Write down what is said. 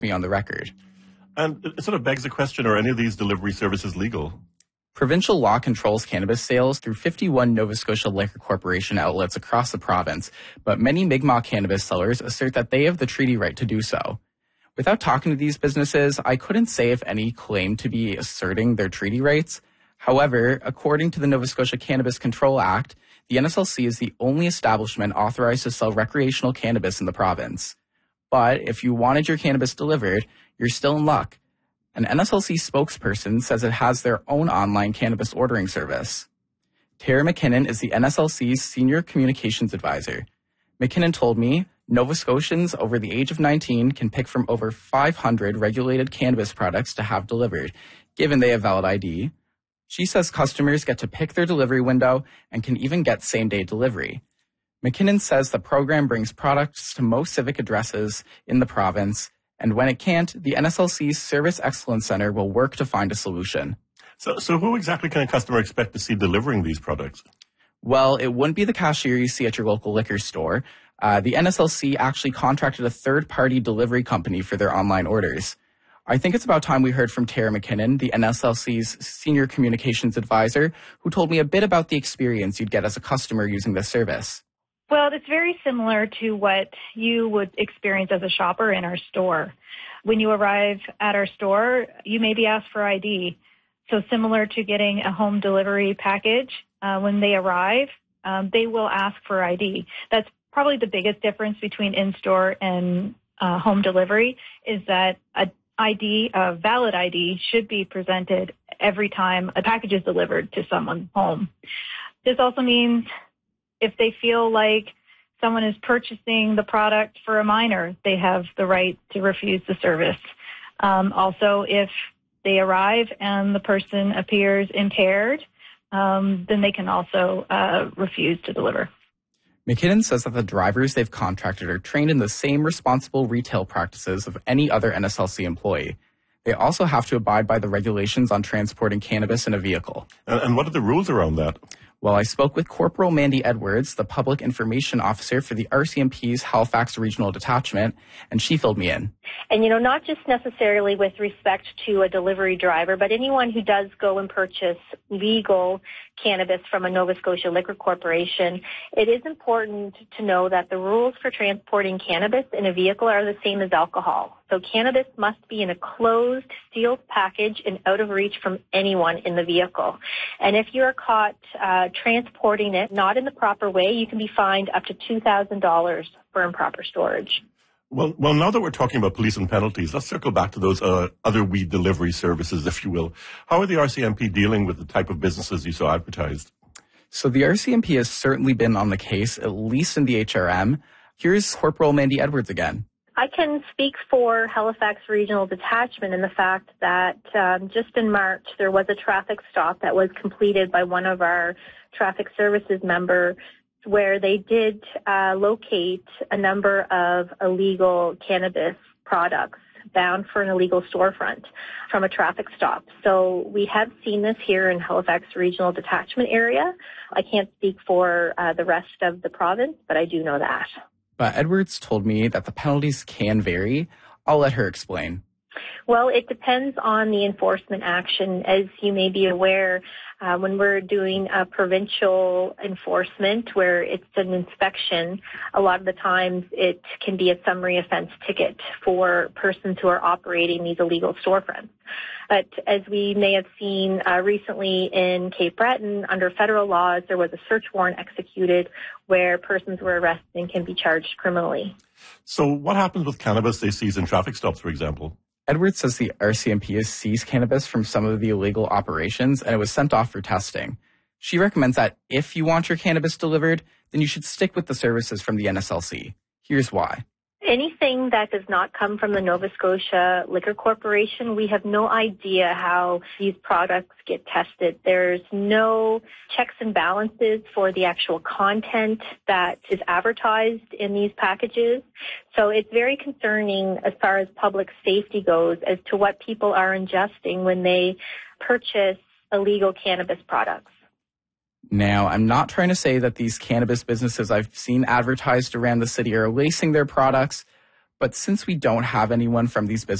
me on the record. And it sort of begs the question, are any of these delivery services legal? Provincial law controls cannabis sales through 51 Nova Scotia Liquor Corporation outlets across the province, but many Mi'kmaq cannabis sellers assert that they have the treaty right to do so. Without talking to these businesses, I couldn't say if any claim to be asserting their treaty rights. However, according to the Nova Scotia Cannabis Control Act, the NSLC is the only establishment authorized to sell recreational cannabis in the province. But if you wanted your cannabis delivered, you're still in luck. An NSLC spokesperson says it has their own online cannabis ordering service. Tara McKinnon is the NSLC's Senior Communications Advisor. McKinnon told me Nova Scotians over the age of 19 can pick from over 500 regulated cannabis products to have delivered, given they have valid ID. She says customers get to pick their delivery window and can even get same-day delivery. McKinnon says the program brings products to most civic addresses in the province, and when it can't, the NSLC's Service Excellence Center will work to find a solution. So who exactly can a customer expect to see delivering these products? Well, it wouldn't be the cashier you see at your local liquor store. The NSLC actually contracted a third-party delivery company for their online orders. I think it's about time we heard from Tara McKinnon, the NSLC's Senior Communications Advisor, who told me a bit about the experience you'd get as a customer using this service. Well, it's very similar to what you would experience as a shopper in our store. When you arrive at our store, you may be asked for ID. So similar to getting a home delivery package, when they arrive, they will ask for ID. That's probably the biggest difference between in-store and home delivery is that a valid ID should be presented every time a package is delivered to someone's home. This also means if they feel like someone is purchasing the product for a minor, they have the right to refuse the service. Also, if they arrive and the person appears impaired, then they can also refuse to deliver. McKinnon says that the drivers they've contracted are trained in the same responsible retail practices of any other NSLC employee. They also have to abide by the regulations on transporting cannabis in a vehicle. And what are the rules around that? Well, I spoke with Corporal Mandy Edwards, the Public Information Officer for the RCMP's Halifax Regional Detachment, and she filled me in. And, not just necessarily with respect to a delivery driver, but anyone who does go and purchase legal cannabis from a Nova Scotia Liquor Corporation, it is important to know that the rules for transporting cannabis in a vehicle are the same as alcohol. So cannabis must be in a closed, sealed package and out of reach from anyone in the vehicle. And if you are caught transporting it not in the proper way, you can be fined up to $2,000 for improper storage. Well, now that we're talking about police and penalties, let's circle back to those other weed delivery services, if you will. How are the RCMP dealing with the type of businesses you saw advertised? So the RCMP has certainly been on the case, at least in the HRM. Here's Corporal Mandy Edwards again. I can speak for Halifax Regional Detachment in the fact that just in March there was a traffic stop that was completed by one of our traffic services members where they did locate a number of illegal cannabis products bound for an illegal storefront from a traffic stop. So we have seen this here in Halifax Regional Detachment area. I can't speak for the rest of the province, but I do know that. But Edwards told me that the penalties can vary. I'll let her explain. Well, it depends on the enforcement action. As you may be aware, when we're doing a provincial enforcement where it's an inspection, a lot of the times it can be a summary offense ticket for persons who are operating these illegal storefronts. But as we may have seen recently in Cape Breton, under federal laws, there was a search warrant executed where persons were arrested and can be charged criminally. So what happens with cannabis they seize in traffic stops, for example? Edwards says the RCMP has seized cannabis from some of the illegal operations and it was sent off for testing. She recommends that if you want your cannabis delivered, then you should stick with the services from the NSLC. Here's why. Anything that does not come from the Nova Scotia Liquor Corporation, we have no idea how these products get tested. There's no checks and balances for the actual content that is advertised in these packages. So it's very concerning as far as public safety goes as to what people are ingesting when they purchase illegal cannabis products. Now, I'm not trying to say that these cannabis businesses I've seen advertised around the city are lacing their products, But since we don't have anyone from these businesses